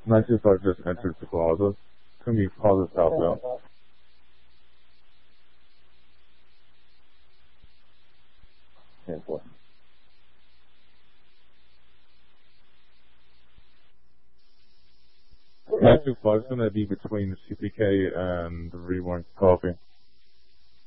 925 just entered the plaza. Can you plaza southbound? Yeah, boy. 925 is going to be between CPK and the Rewind Coffee.